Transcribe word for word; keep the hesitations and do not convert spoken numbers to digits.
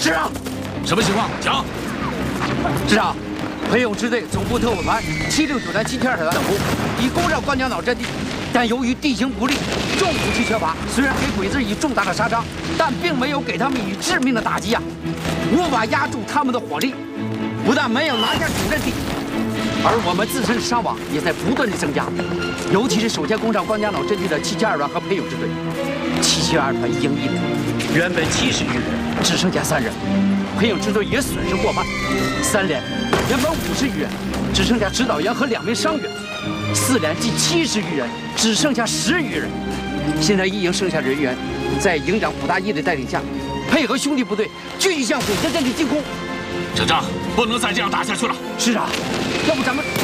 师长， 什么情况？讲。 师长，裴勇支队总部特务团七六九团七七二团等部已攻上关江岛阵地，但由于地形不利，重武器缺乏，虽然给鬼子以重大的杀伤，但并没有给他们以致命的打击啊，无法压住他们的火力。不但没有拿下主阵地，而我们自身的伤亡也在不断的增加。尤其是首先攻上关江岛阵地的七七二团和裴勇支队，七七二团一营一连，原本七十余人，只剩下三人。裴勇支队也损失过半。三连原本五十余人，只剩下指导员和两名伤员。四连近七十余人，只剩下十余人。现在一营剩下人员，在营长卜大义的带领下，配合兄弟部队，继续向鬼子阵地进攻。 省长，不能再这样打下去了。 师长，要不咱们。